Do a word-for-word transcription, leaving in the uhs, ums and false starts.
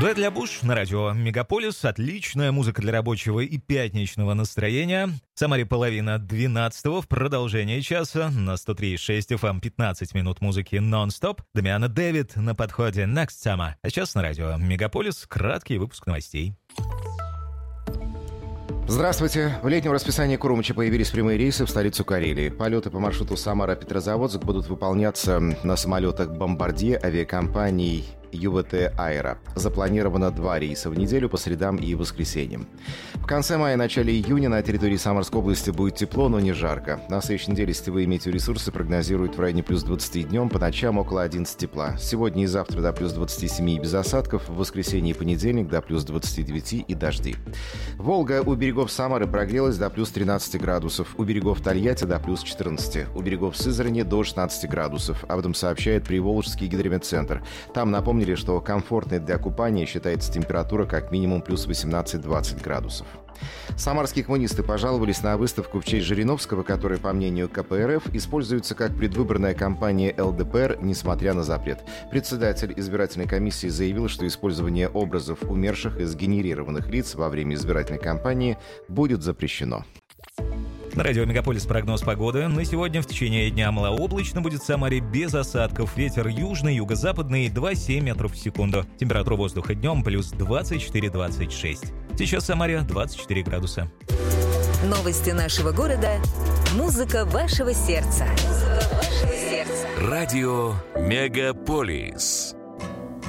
Дуэт Ля Буш на радио Мегаполис. Отличная музыка для рабочего и пятничного настроения. В Самаре половина двенадцатого. В продолжение часа на сто три и шесть эф эм пятнадцать минут музыки нон-стоп. Дамиана Дэвид на подходе Next Summer. А сейчас на радио Мегаполис краткий выпуск новостей. Здравствуйте. В летнем расписании Курумыча появились прямые рейсы в столицу Карелии. Полеты по маршруту Самара-Петрозаводск будут выполняться на самолетах «Бомбардье» авиакомпаний ю вэ тэ «Аэро». Запланировано два рейса в неделю по средам и воскресеньям. В конце мая и начале июня на территории Самарской области будет тепло, но не жарко. На следующей неделе сетевые метеоресурсы прогнозируют в районе плюс двадцать днем, по ночам около одиннадцати тепла. Сегодня и завтра до плюс двадцати семи без осадков, в воскресенье и понедельник до плюс двадцати девяти и дожди. Волга у берегов Самары прогрелась до плюс тринадцати градусов, у берегов Тольятти до плюс четырнадцати, у берегов Сызрани до шестнадцати градусов. Об этом сообщает Приволжский гидрометцентр. Там напомнили, что комфортной для купания считается температура как минимум плюс восемнадцать-двадцать градусов. Самарские коммунисты пожаловались на выставку в честь Жириновского, которая, по мнению ка пэ эр эф, используется как предвыборная кампания эл дэ пэ эр, несмотря на запрет. Председатель избирательной комиссии заявил, что использование образов умерших и сгенерированных лиц во время избирательной кампании будет запрещено. На радио Мегаполис прогноз погоды. На сегодня в течение дня малооблачно будет в Самаре без осадков. Ветер южный, юго-западный два семь метров в секунду. Температура воздуха днем плюс двадцать четыре - двадцать шесть. Сейчас в Самаре двадцать четыре градуса. Новости нашего города. Музыка вашего сердца. Музыка вашего сердца. Радио Мегаполис.